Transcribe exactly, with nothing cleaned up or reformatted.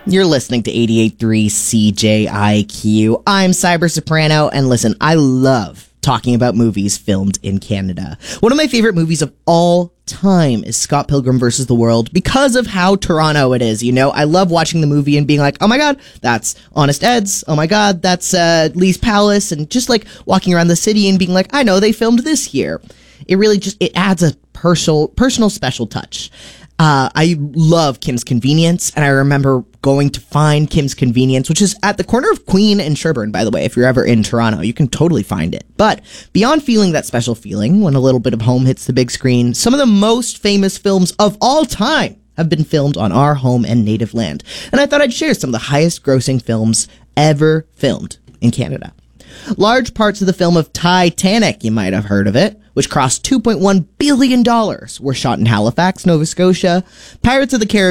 You're listening to eighty-eight point three C J I Q. I'm Cyber Soprano, and listen, I love talking about movies filmed in Canada. One of my favorite movies of all time is Scott Pilgrim versus the World because of how Toronto it is. You know, I love watching the movie and being like, oh my god, that's Honest Ed's. Oh my god, that's uh, Lee's Palace. And just like walking around the city and being like, I know they filmed this here. It really just, it adds a personal, personal special touch. Uh, I love Kim's Convenience, and I remember going to find Kim's Convenience, which is at the corner of Queen and Sherbourne, by the way. If you're ever in Toronto, you can totally find it. But beyond feeling that special feeling when a little bit of home hits the big screen, some of the most famous films of all time have been filmed on our home and native land. And I thought I'd share some of the highest grossing films ever filmed in Canada. Large parts of the film of Titanic, you might have heard of it, which cost two point one billion dollars, were shot in Halifax, Nova Scotia. Pirates of the Caribbean